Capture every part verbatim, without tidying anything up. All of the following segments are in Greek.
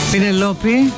Πινελόπη.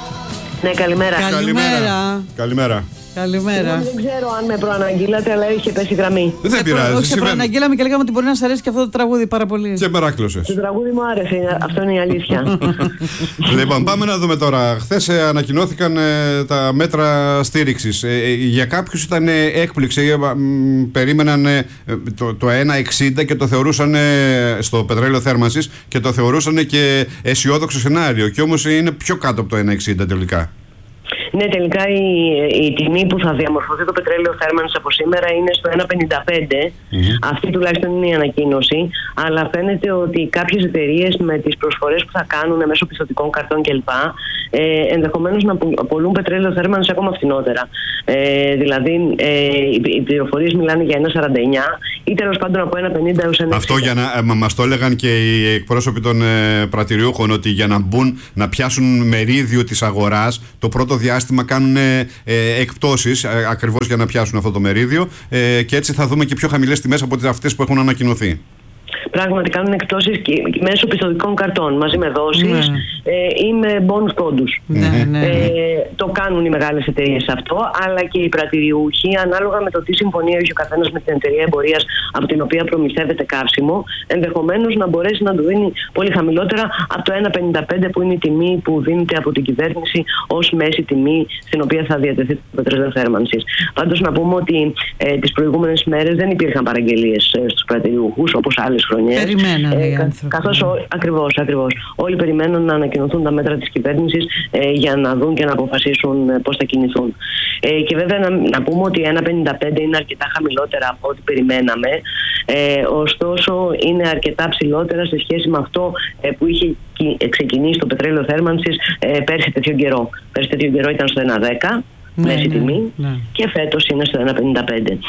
Ναι, καλημέρα. Καλημέρα. Καλημέρα. Καλημέρα. Δεν ξέρω αν με προαναγγείλατε, αλλά είχε πέσει γραμμή. Δεν πειράζει. Όχι, σε προαναγγείλαμε και λέγαμε ότι μπορεί να σας αρέσει και αυτό το τραγούδι πάρα πολύ. Και μεράκλωσες. Το τραγούδι μου άρεσε, αυτό είναι η αλήθεια. Λοιπόν, πάμε να δούμε τώρα. Χθες ε, ανακοινώθηκαν ε, τα μέτρα στήριξης. Ε, ε, για κάποιους ήταν ε, έκπληξη. Ε, μ, περίμεναν ε, το, το ένα εξήντα και το θεωρούσαν ε, στο πετρέλαιο θέρμανσης και το θεωρούσαν και αισιόδοξο σενάριο. Και όμως είναι πιο κάτω από το ένα εξήντα τελικά. Ναι, τελικά η, η τιμή που θα διαμορφωθεί το πετρέλαιο θέρμανσης από σήμερα είναι στο ένα πενήντα πέντε. Mm-hmm. Αυτή τουλάχιστον είναι η ανακοίνωση. Αλλά φαίνεται ότι κάποιες εταιρείες με τις προσφορές που θα κάνουν μέσω πιστωτικών καρτών κλπ. Ε, ενδεχομένως να απολούν πετρέλαιο θέρμανσης ακόμα φθηνότερα. Ε, δηλαδή, ε, οι πληροφορίες μιλάνε για ένα σαράντα εννιά ή τέλος πάντων από ένα πενήντα έως ένα εξήντα. Αυτό για να, ε, μας το έλεγαν και οι εκπρόσωποι των ε, πρατηριούχων, ότι για να μπουν να πιάσουν μερίδιο της αγοράς, το πρώτο διάστημα κάνουν ε, ε, εκπτώσεις ε, ακριβώς για να πιάσουν αυτό το μερίδιο ε, και έτσι θα δούμε και πιο χαμηλές τιμές από αυτές που έχουν ανακοινωθεί. Πράγματι κάνουν εκπτώσεις μέσω πιστωτικών καρτών μαζί με δόσεις ναι. ε, ή με bonus πόντους. Ναι, ναι, ναι. Ε, το κάνουν οι μεγάλες εταιρείες αυτό, αλλά και οι πρατηριούχοι, ανάλογα με το τι συμφωνία έχει ο καθένας με την εταιρεία εμπορίας από την οποία προμηθεύεται καύσιμο, ενδεχομένως να μπορέσει να του δίνει πολύ χαμηλότερα από το ένα πενήντα πέντε που είναι η τιμή που δίνεται από την κυβέρνηση ως μέση τιμή στην οποία θα διατεθεί το πετρέλαιο θέρμανσης. Πάντως να πούμε ότι ε, τις προηγούμενες μέρες δεν υπήρχαν παραγγελίες ε, στους πρατηριούχους όπως άλλες χρονιές. Περιμέναν ε, οι άνθρωποι. Καθώς ό, ακριβώς, ακριβώς. Όλοι περιμένουν να ανακοινωθούν τα μέτρα της κυβέρνησης ε, για να δουν και να αποφασίσουν ε, πώς θα κινηθούν. Ε, και βέβαια να, να πούμε ότι ένα πενήντα πέντε είναι αρκετά χαμηλότερα από ό,τι περιμέναμε. Ε, ωστόσο είναι αρκετά ψηλότερα σε σχέση με αυτό ε, που είχε ξεκινήσει το πετρέλαιο θέρμανσης ε, πέρσι τέτοιο καιρό. Πέρσι τέτοιο καιρό ήταν στο ένα δέκα. Ναι, μέση ναι, τιμή ναι. Και φέτος είναι στο ένα πενήντα πέντε.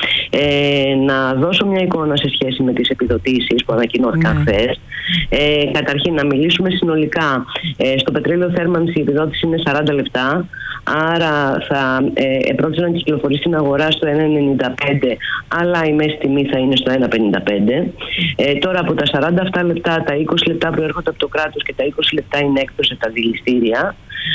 Ε, να δώσω μια εικόνα σε σχέση με τις επιδοτήσεις που ανακοινώθηκαν ναι. χθες. Ε, καταρχήν να μιλήσουμε συνολικά. Ε, στο πετρέλαιο θέρμανση η επιδότηση είναι σαράντα λεπτά, άρα θα ε, επρόκειτο να κυκλοφορήσει στην αγορά στο ένα ενενήντα πέντε, αλλά η μέση τιμή θα είναι στο ένα πενήντα πέντε. Ε, τώρα από τα σαράντα αυτά λεπτά, τα είκοσι λεπτά προέρχονται από το κράτος και τα είκοσι λεπτά είναι έκπτωση στα δηληστήρια.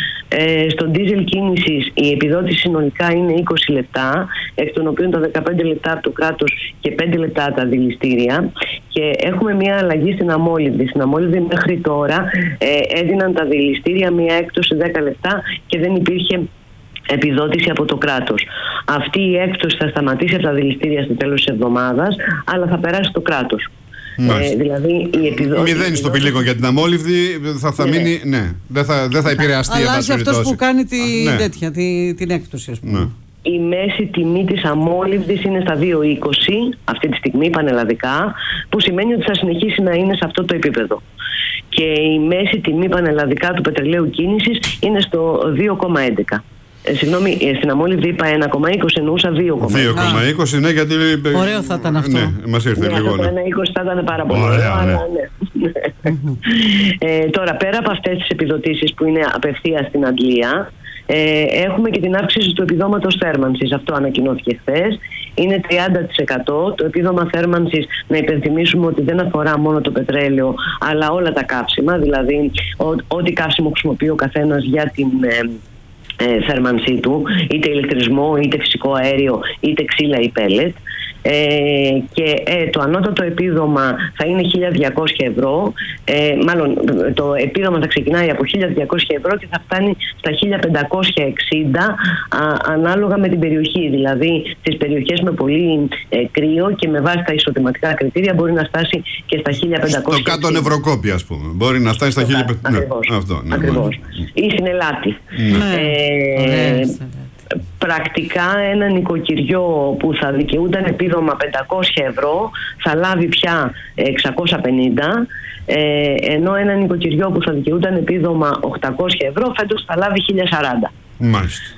Ε, στο ντίζελ κίνησης η επιδότηση συνολικά είναι είκοσι λεπτά, εκ των οποίων τα δεκαπέντε λεπτά από το κράτος και πέντε λεπτά τα δηληστήρια. Και έχουμε μια αλλαγή στην αμόλυβδη. Στην αμόλυβδη μέχρι τώρα ε, έδιναν τα δηληστήρια μια έκπτωση δέκα λεπτά και δεν υπήρχε επιδότηση από το κράτος. Αυτή η έκπτωση θα σταματήσει από τα δηληστήρια στο τέλος της εβδομάδας, αλλά θα περάσει στο κράτος. Ε, δηλαδή η επιδότηση. Μηδένει στο πηλίκο για την αμόλυβδη, θα, θα ναι. μείνει. Ναι, δεν θα, δεν θα επηρεαστεί. Αλλάζει αυτός που κάνει τη, ναι. τέτοια, τη, την έκπτωση, ας πούμε. Ναι. Η μέση τιμή της αμόλυβδης είναι στα δύο είκοσι αυτή τη στιγμή πανελλαδικά, που σημαίνει ότι θα συνεχίσει να είναι σε αυτό το επίπεδο. Και η μέση τιμή πανελλαδικά του πετρελαίου κίνησης είναι στο δύο κόμμα έντεκα. Ε, συγγνώμη, στην αμόλυβδη είπα ένα κόμμα είκοσι, εννοούσα δύο κόμμα είκοσι, ναι, γιατί. Ωραίο θα ήταν αυτό. Ναι, μας ήρθε ναι, λίγο. Ναι, ένα είκοσι θα ήταν πάρα πολύ ωραίο. Ναι. Αλλά, ναι. ε, τώρα, πέρα από αυτές τις επιδοτήσεις που είναι απευθείας στην Αγγλία, ε, έχουμε και την αύξηση του επιδόματος θέρμανσης. Αυτό ανακοινώθηκε χθες. Είναι τριάντα τοις εκατό. Το επίδομα θέρμανσης, να υπενθυμίσουμε ότι δεν αφορά μόνο το πετρέλαιο, αλλά όλα τα καύσιμα. Δηλαδή, ό,τι καύσιμο χρησιμοποιεί ο καθένας για την. Ε, Ε, θέρμανσή του, είτε ηλεκτρισμό, είτε φυσικό αέριο, είτε ξύλα ή πέλετ. Ε, και ε, το ανώτατο επίδομα θα είναι χίλια διακόσια ευρώ. Ε, μάλλον το επίδομα θα ξεκινάει από χίλια διακόσια ευρώ και θα φτάνει στα χίλια πεντακόσια εξήντα α, ανάλογα με την περιοχή. Δηλαδή στις περιοχές με πολύ ε, κρύο και με βάση τα εισοδηματικά κριτήρια μπορεί να φτάσει και στα χίλια πεντακόσια εξήντα. Στο κάτω Νευροκόπη, ας πούμε. Μπορεί να φτάσει στα χίλια πεντακόσια. Ακριβώς. Ναι, αυτό, ναι, Ακριβώς. Ή στην Ελλάτη. Ναι. Ε, ε, πρακτικά ένα νοικοκυριό που θα δικαιούταν επίδομα πεντακόσια ευρώ θα λάβει πια εξακόσια πενήντα, ε, ενώ ένα νοικοκυριό που θα δικαιούταν επίδομα οκτακόσια ευρώ φέτος θα λάβει χίλια σαράντα. Μάλιστα.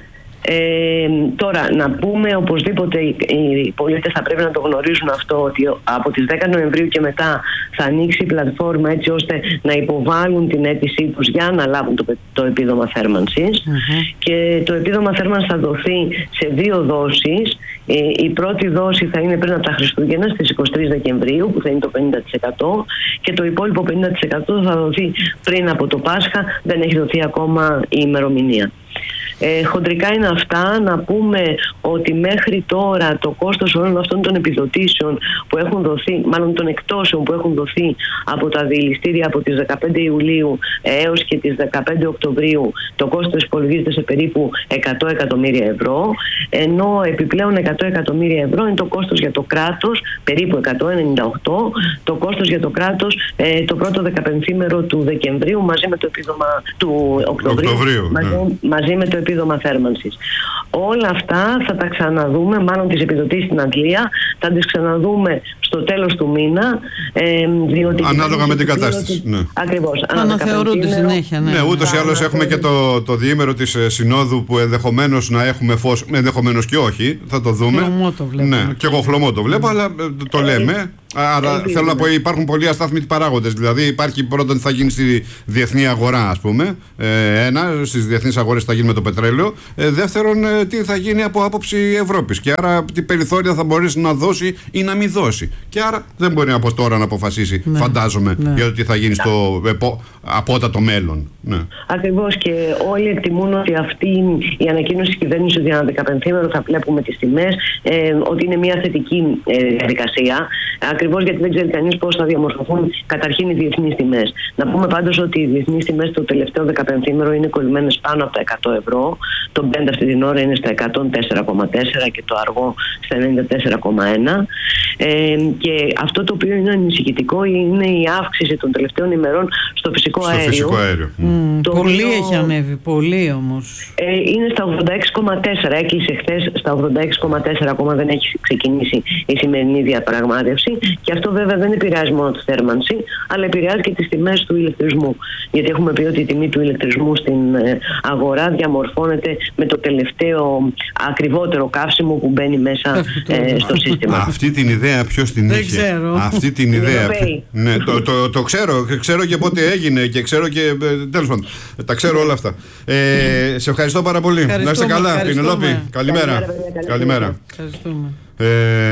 Ε, τώρα, να πούμε οπωσδήποτε οι πολίτες θα πρέπει να το γνωρίζουν αυτό, ότι από τις δέκα Νοεμβρίου και μετά θα ανοίξει η πλατφόρμα έτσι ώστε να υποβάλουν την αίτησή τους για να λάβουν το, το επίδομα θέρμανσης. Mm-hmm. Και το επίδομα θέρμανσης θα δοθεί σε δύο δόσεις. Η πρώτη δόση θα είναι πριν από τα Χριστούγεννα στις εικοστή τρίτη Δεκεμβρίου, που θα είναι το πενήντα τοις εκατό, και το υπόλοιπο πενήντα τοις εκατό θα δοθεί πριν από το Πάσχα. Δεν έχει δοθεί ακόμα η ημερομηνία. Ε, χοντρικά είναι αυτά. Να πούμε ότι μέχρι τώρα το κόστος όλων αυτών των επιδοτήσεων που έχουν δοθεί, μάλλον των εκτόσεων που έχουν δοθεί από τα διελιστήρια από τις δεκαπέντε Ιουλίου έως και τις δεκαπέντε Οκτωβρίου, το κόστος υπολογίζεται σε περίπου εκατό εκατομμύρια ευρώ, ενώ επιπλέον εκατό εκατομμύρια ευρώ είναι το κόστος για το κράτος, περίπου εκατόν ενενήντα οκτώ, το κόστος για το κράτος ε, το πρώτο δεκαπενθήμερο του Δεκεμβρίου μαζί με το επίδομα του Οκτωβρίου, Οκτωβρίου μαζί, ναι. μαζί με το επίδομα θέρμανσης. Όλα αυτά θα τα ξαναδούμε, μάλλον τις επιδοτήσεις στην Αγγλία, θα τις ξαναδούμε στο τέλος του μήνα. Ε, διότι ανάλογα με την κατάσταση. Ναι. Ακριβώς. Αναθεωρούνται συνέχεια. Ναι, ναι, ούτως ή άλλως έχουμε και το, το διήμερο της Συνόδου που ενδεχομένως να έχουμε φως, ενδεχομένως και όχι, θα το δούμε. Χλωμό το βλέπω. Ναι, και εγώ χλωμό το βλέπω, αλλά το λέμε. Άρα ε, θέλω να πω υπάρχουν πολλοί αστάθμητοι παράγοντες. Δηλαδή υπάρχει πρώτον τι θα γίνει στη διεθνή αγορά, ας πούμε. Ε, ένα, στις διεθνείς αγορές θα γίνει με το πετρέλαιο. Ε, δεύτερον, ε, τι θα γίνει από άποψη Ευρώπης. Και άρα τι περιθώρια θα μπορέσει να δώσει ή να μην δώσει. Και άρα δεν μπορεί από τώρα να αποφασίσει, ναι, φαντάζομαι, ναι, για το τι θα γίνει στο επο, απότατο μέλλον. Ναι. Ακριβώς, και όλοι εκτιμούν ότι αυτή η ανακοίνωση της κυβέρνησης για ένα δεκαπενθήμερο θα βλέπουμε τις τιμές, ε, ότι είναι μια θετική ε, διαδικασία. Ακριβώς γιατί δεν ξέρει κανείς πώς θα διαμορφωθούν καταρχήν οι διεθνείς τιμές. Να πούμε πάντως ότι οι διεθνείς τιμές το τελευταίο δεκαπενθήμερο είναι κολλημένες πάνω από τα εκατό ευρώ. Το Brent αυτή την ώρα είναι στα εκατόν τέσσερα κόμμα τέσσερα και το αργό στα ενενήντα τέσσερα κόμμα ένα. Ε, και αυτό το οποίο είναι ανησυχητικό είναι η αύξηση των τελευταίων ημερών στο φυσικό στο αέριο. Φυσικό αέριο. Mm, το πολύ οποίο, έχει ανέβει, πολύ όμως. Ε, είναι στα ογδόντα έξι κόμμα τέσσερα, έκλεισε χθες στα ογδόντα έξι κόμμα τέσσερα, ακόμα δεν έχει ξεκινήσει η σημερινή διαπραγμάτευση. Και αυτό βέβαια δεν επηρεάζει μόνο τη θέρμανση, αλλά επηρεάζει και τις τιμές του ηλεκτρισμού. Γιατί έχουμε πει ότι η τιμή του ηλεκτρισμού στην αγορά διαμορφώνεται με το τελευταίο ακριβότερο καύσιμο που μπαίνει μέσα ε, στο σύστημα. Αυτή την ιδέα ποιος την δεν είχε? Ξέρω. Αυτή την ιδέα. Ναι, το, το, το ξέρω. Ξέρω και πότε έγινε και ξέρω και. Τέλος πάντων. Τα ξέρω όλα αυτά. Ε, σε ευχαριστώ πάρα πολύ. Να είστε καλά, Πινελόπη. Καλημέρα. Καλημέρα. Ευχαριστούμε. Ε,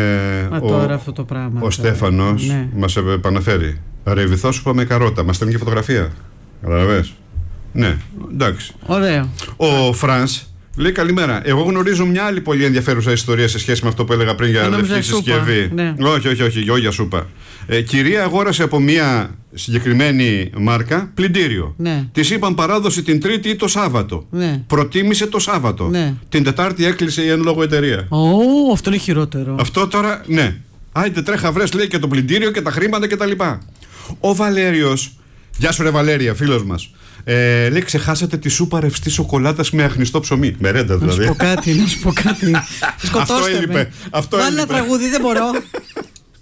Μα ο, τώρα αυτό το πράγμα. Ο τώρα. Στέφανος, ναι, μας επαναφέρει. Ρεβιθόσουπα με καρότα. Μας στέλνει και φωτογραφία. Καταλαβες? Ναι, εντάξει. Ωραίο. Ο Φρανς λέει καλημέρα. Εγώ γνωρίζω μια άλλη πολύ ενδιαφέρουσα ιστορία σε σχέση με αυτό που έλεγα πριν για λευκή συσκευή. Ναι. Όχι, όχι, όχι, όχι για σούπα. Ε, κυρία αγόρασε από μια συγκεκριμένη μάρκα πλυντήριο. Ναι. Της είπαν παράδοση την Τρίτη ή το Σάββατο. Ναι. Προτίμησε το Σάββατο. Ναι. Την Τετάρτη έκλεισε η εν λόγω εταιρεία. Ω, αυτό είναι χειρότερο. Αυτό τώρα, ναι. Άιντε τρέχα βρες, λέει, και το πλυντήριο και τα χρήματα κτλ. Ο Βαλέριος, γεια σου ρε Βαλέρια, φίλος μας. Ε, λέει, ξεχάσατε τη σούπα ρευστή σοκολάτας με αχνιστό ψωμί. Μερέντα δηλαδή. Να σου πω κάτι, να σου πω κάτι. Σκοτώστε αυτό έλειπε. με. Βάλει ένα τραγούδι, δεν μπορώ.